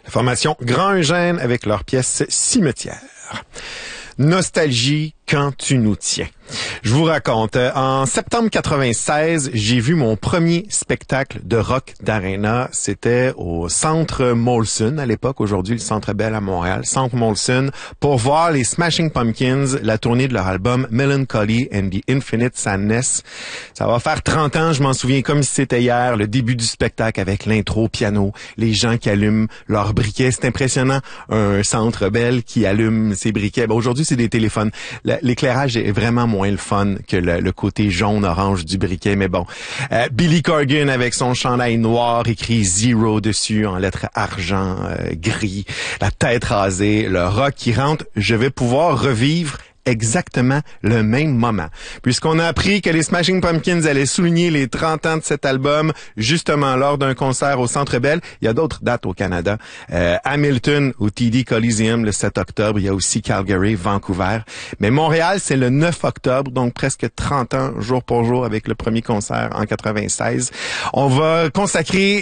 Formation Grand Eugène avec leur pièce Cimetière. Nostalgie quand tu nous tiens. Je vous raconte, en septembre 96, j'ai vu mon premier spectacle de rock d'arena. C'était au Centre Molson à l'époque, aujourd'hui le Centre Bell à Montréal, Centre Molson, pour voir les Smashing Pumpkins, la tournée de leur album Melancholy and the Infinite Sadness. Ça va faire 30 ans, je m'en souviens comme si c'était hier, le début du spectacle avec l'intro piano, les gens qui allument leurs briquets. C'est impressionnant, un Centre Bell qui allume ses briquets. Ben, aujourd'hui, c'est des téléphones. L'éclairage est vraiment moins le fun que le côté jaune-orange du briquet, mais bon. Billy Corgan avec son chandail noir écrit Zero dessus en lettres argent, gris, la tête rasée, le rock qui rentre. Je vais pouvoir revivre exactement le même moment. Puisqu'on a appris que les Smashing Pumpkins allaient souligner les 30 ans de cet album, justement lors d'un concert au Centre Bell. Il y a d'autres dates au Canada. Hamilton au TD Coliseum le 7 octobre. Il y a aussi Calgary, Vancouver. Mais Montréal, c'est le 9 octobre, donc presque 30 ans, jour pour jour, avec le premier concert en 96. On va consacrer